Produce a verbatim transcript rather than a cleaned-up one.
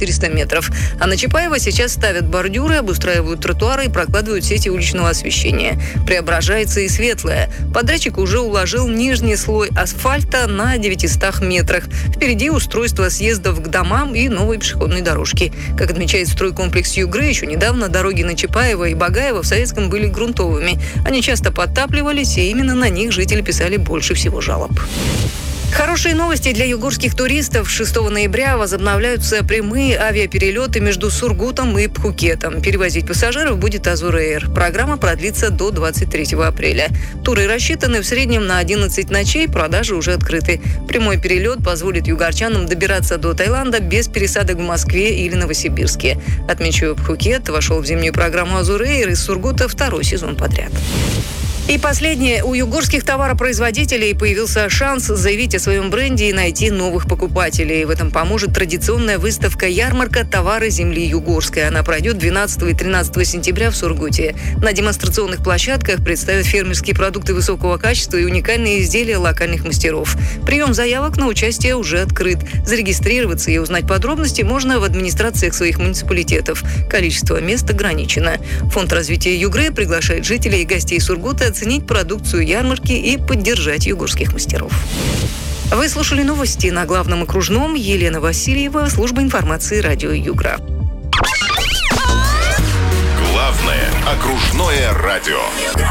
четыреста метров. А на Чапаева сейчас ставят бордюры, обустраивают тротуары и прокладывают сети уличного освещения. Преображается и Светлое. Подрядчик уже уложил нижний слой асфальта на девятистах метрах. Впереди устройство съездов к домам и новой пешеходной дорожки. Как отмечает стройкомплекс «Югры», еще недавно дороги на Чапаева и Багаева в Советском были грунтовыми. Они часто подтапливались, и именно на них жители писали больше всего жалоб. Хорошие новости для югорских туристов. шестого ноября возобновляются прямые авиаперелеты между Сургутом и Пхукетом. Перевозить пассажиров будет Азур Эйр. Программа продлится до двадцать третьего апреля. Туры рассчитаны в среднем на одиннадцать ночей, продажи уже открыты. Прямой перелет позволит югорчанам добираться до Таиланда без пересадок в Москве или Новосибирске. Отмечу, Пхукет вошел в зимнюю программу Азур Эйр из Сургута второй сезон подряд. И последнее. У югорских товаропроизводителей появился шанс заявить о своем бренде и найти новых покупателей. В этом поможет традиционная выставка-ярмарка «Товары земли Югорской». Она пройдет двенадцатого и тринадцатого сентября в Сургуте. На демонстрационных площадках представят фермерские продукты высокого качества и уникальные изделия локальных мастеров. Прием заявок на участие уже открыт. Зарегистрироваться и узнать подробности можно в администрациях своих муниципалитетов. Количество мест ограничено. Фонд развития Югры приглашает жителей и гостей Сургута оценить продукцию ярмарки и поддержать югорских мастеров. Вы слушали новости на Главном окружном. Елена Васильева, служба информации радио Югра. Главное окружное радио.